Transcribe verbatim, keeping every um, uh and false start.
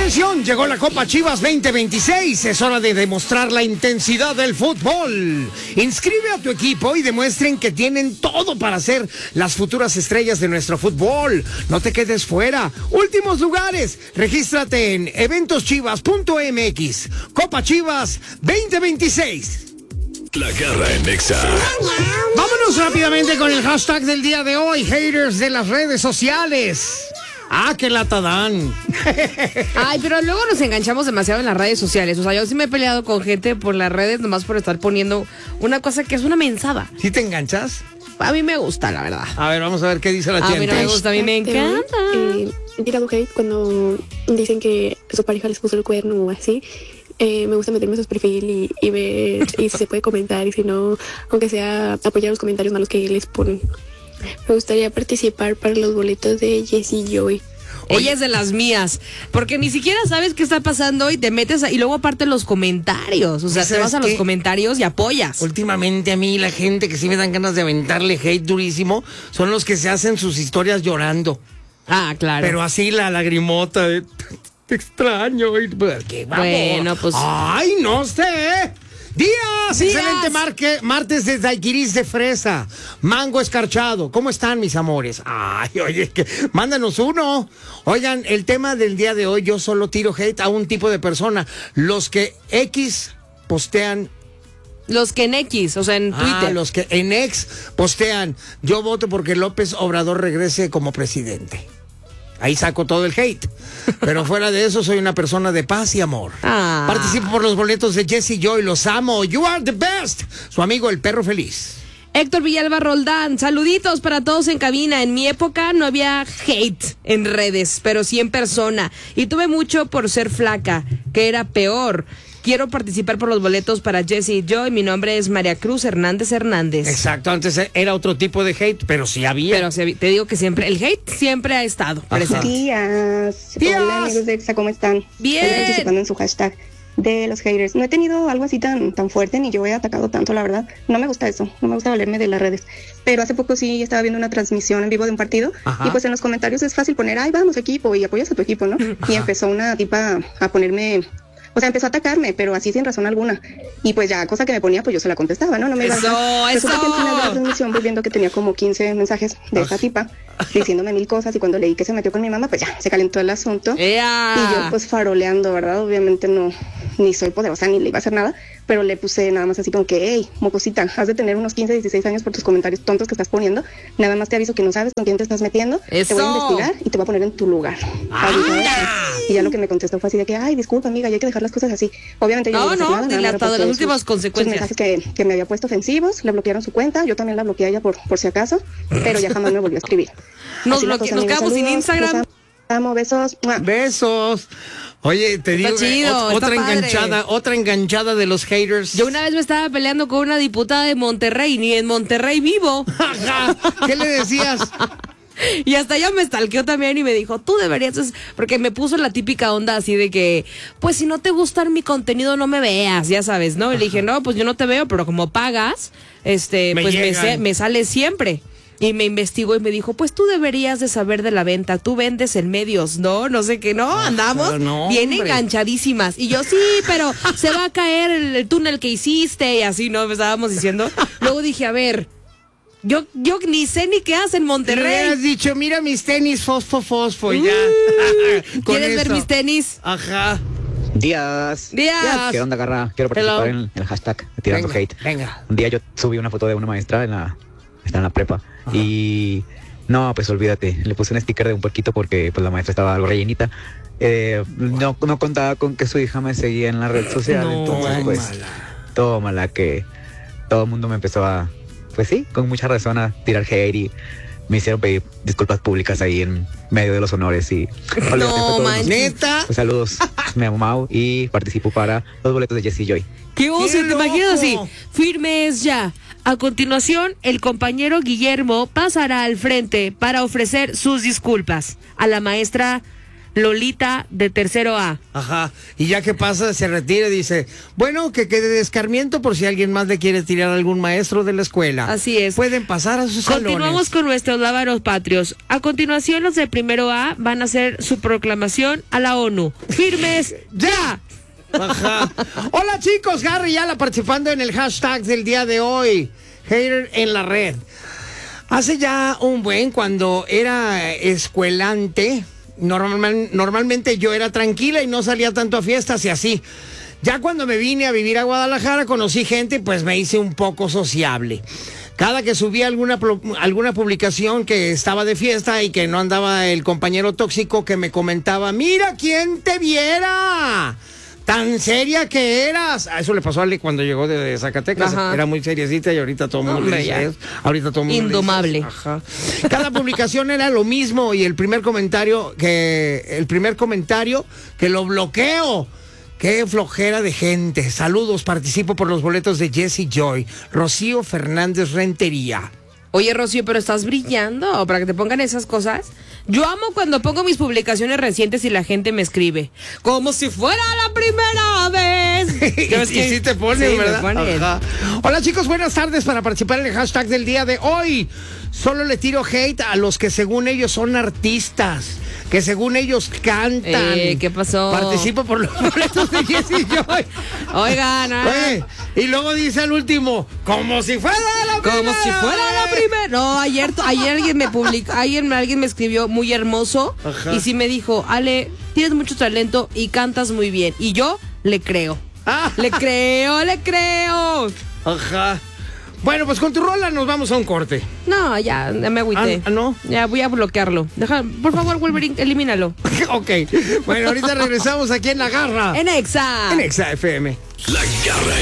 Atención, llegó la Copa Chivas veinte veintiséis. Es hora de demostrar la intensidad del fútbol. Inscribe a tu equipo y demuestren que tienen todo para ser las futuras estrellas de nuestro fútbol. No te quedes fuera. Últimos lugares. Regístrate en eventos chivas punto m x. Copa Chivas veinte veintiséis. La Garra en Nexa. Vámonos rápidamente con el hashtag del día de hoy. Haters de las redes sociales. Ah, qué lata dan. Ay, pero luego nos enganchamos demasiado en las redes sociales. O sea, yo sí me he peleado con gente por las redes nomás por estar poniendo una cosa que es una mensada. ¿Sí te enganchas? A mí me gusta, la verdad. A ver, vamos a ver qué dice la gente. A mí no me gusta, a mí me encanta. Eh, he tirado hate cuando dicen que su pareja les puso el cuerno o así. Eh, me gusta meterme a sus perfiles y, y ver y si se puede comentar y si no, aunque sea apoyar los comentarios malos que les ponen. Me gustaría participar para los boletos de Jessie Joy. Ella es de las mías, porque ni siquiera sabes qué está pasando y te metes a, y luego aparte los comentarios, o sea, te vas a los comentarios y apoyas. Últimamente a mí la gente que sí me dan ganas de aventarle hate durísimo son los que se hacen sus historias llorando. Ah, claro. Pero así la lagrimota de te extraño. Y, ¿qué, bueno, pues. Ay, no sé. Días, Días. Excelente marque, martes de daiquiris de fresa, mango escarchado. ¿Cómo están, mis amores? Ay, oye, que mándanos uno. Oigan, el tema del día de hoy, yo solo tiro hate a un tipo de persona. Los que X postean. Los que en X, o sea, en Twitter. Ah, los que en X postean. Yo voto porque López Obrador regrese como presidente. Ahí saco todo el hate. Pero fuera de eso, soy una persona de paz y amor. Ah. Participo por los boletos de Jessie Joy. Los amo. You are the best. Su amigo, el perro feliz. Héctor Villalba Roldán, saluditos para todos en cabina. En mi época no había hate en redes, pero sí en persona. Y tuve mucho por ser flaca, que era peor. Quiero participar por los boletos para Jessie Joy. Mi nombre es María Cruz Hernández Hernández. Exacto, antes era otro tipo de hate, pero sí había. Pero sí, te digo que siempre, el hate siempre ha estado presente. Días. Días. Hola, amigos de Exa, ¿cómo están? Bien. Estoy participando en su hashtag de los haters. No he tenido algo así tan, tan fuerte, ni yo he atacado tanto, la verdad. No me gusta eso, no me gusta valerme de las redes. Pero hace poco sí estaba viendo una transmisión en vivo de un partido. Ajá. Y pues en los comentarios es fácil poner, ay, vamos equipo, y apoyas a tu equipo, ¿no? Ajá. Y empezó una tipa a ponerme... O sea, empezó a atacarme, pero así sin razón alguna. Y pues ya, cosa que me ponía, pues yo se la contestaba, ¿no? No me iba ¡Eso, a... eso! Resulta que al final de la transmisión voy viendo que tenía como quince mensajes de esa tipa diciéndome mil cosas, y cuando leí que se metió con mi mamá, pues ya, se calentó el asunto. ¡Ea! Y yo pues faroleando, ¿verdad? Obviamente no, ni soy poderosa, ni le iba a hacer nada, pero le puse nada más así como que, hey, mocosita, has de tener unos quince, dieciséis años por tus comentarios tontos que estás poniendo. Nada más te aviso que no sabes con quién te estás metiendo. ¡Eso! Te voy a investigar y te voy a poner en tu lugar. Y ya lo que me contestó fue así de que, ay, disculpa, amiga, ya hay que dejar las cosas así. Obviamente yo no, no, no, nada, dilatado de las últimas sus, consecuencias. Sus mensajes que, que me había puesto ofensivos, le bloquearon su cuenta, yo también la bloqueé a ella por, por si acaso, pero ya jamás me volvió a escribir. Nos, bloque, nos quedamos sin Instagram. Amo, besos. Besos. Oye, te digo, chido, ot- otra está enganchada, padre. otra enganchada de los haters. Yo una vez me estaba peleando con una diputada de Monterrey, ni en Monterrey vivo. ¿Qué le decías? Y hasta ella me stalkeó también y me dijo, tú deberías, porque me puso la típica onda así de que, pues si no te gusta mi contenido no me veas, ya sabes, ¿no? Y le dije, no, pues yo no te veo, pero como pagas, este, me pues me, llegan. me sale siempre. Y me investigó y me dijo, pues tú deberías de saber de la venta, tú vendes en medios, ¿no? No sé qué, ¿no? Andamos no, bien hombre. enganchadísimas. Y yo, sí, pero se va a caer el, el túnel que hiciste y así, ¿no? Me estábamos diciendo. Luego dije, a ver, yo, yo ni sé ni qué hace en Le Monterrey. has dicho, mira mis tenis fosfo fosfo y ya. Uh, Con ¿Quieres ver eso. mis tenis? Ajá. Días. Días. ¿Qué onda, Garra? Quiero participar Hello. en el hashtag de Tirando Venga, Hate. venga. Un día yo subí una foto de una maestra en la, está en la prepa. Ajá. Y no, pues olvídate. Le puse un sticker de un puerquito porque pues la maestra estaba algo rellenita. Eh, no, no contaba con que su hija me seguía en la red social. No, entonces, pues, tómala. tómala, que todo el mundo me empezó a, pues sí, con mucha razón a tirar hate y me hicieron pedir disculpas públicas ahí en medio de los honores y No, manches. Neta. pues, saludos, me llamo Mau y participo para los boletos de Jessie Joy. ¿Qué oso? ¡Qué ¿Te imaginas así? loco! Firmes ya. A continuación, el compañero Guillermo pasará al frente para ofrecer sus disculpas a la maestra Lolita de tercero A. Ajá. Y ya que pasa, se retira y dice, bueno, que quede de escarmiento por si alguien más le quiere tirar a algún maestro de la escuela. Así es. Pueden pasar a sus Continuamos salones. con nuestros lábaros patrios. A continuación, los de primero A van a hacer su proclamación a la ONU. ¡Firmes ya! Ajá. Hola chicos, Harry Yala participando en el hashtag del día de hoy. Hater en la red. Hace ya un buen, cuando era escuelante, normal, normalmente yo era tranquila y no salía tanto a fiestas y así. Ya cuando me vine a vivir a Guadalajara, conocí gente y pues me hice un poco sociable. Cada que subía alguna, alguna publicación que estaba de fiesta y que no andaba el compañero tóxico que me comentaba, mira quién te viera, tan seria que eras. A eso le pasó a Ale cuando llegó de, de Zacatecas. Ajá. Era muy seriecita y ahorita todo el mundo le dice eso. Ahorita todo el mundo indomable. Le dice eso. Ajá. Cada publicación era lo mismo y el primer comentario que el primer comentario que lo bloqueo. Qué flojera de gente. Saludos, participo por los boletos de Jessie Joy. Rocío Fernández Rentería. Oye, Rocío, pero estás brillando para que te pongan esas cosas. Yo amo cuando pongo mis publicaciones recientes y la gente me escribe como si fuera la primera vez. y, y sí te ponen, sí, ¿verdad? Me ponen. Ajá. Hola chicos, buenas tardes. Para participar en el hashtag del día de hoy, solo le tiro hate a los que según ellos son artistas, que según ellos cantan. Eh, ¿Qué pasó? Participo por los boletos de Jessie Joy. Oigan, ah. Oye, y luego dice al último, como si fuera la primera. Como si fuera la primera. No, ayer, ayer alguien me publicó, ayer alguien me escribió muy hermoso. Ajá. Y sí me dijo, Ale, tienes mucho talento y cantas muy bien. Y yo le creo. Ah. Le creo, le creo. Ajá. Bueno, pues con tu rola nos vamos a un corte. No, ya, ya me agüité. Ah, ¿no? Ya voy a bloquearlo. Deja, por favor, Wolverine, elimínalo. Ok. Bueno, ahorita regresamos aquí en La Garra. En Exa. En Exa F M. La Garra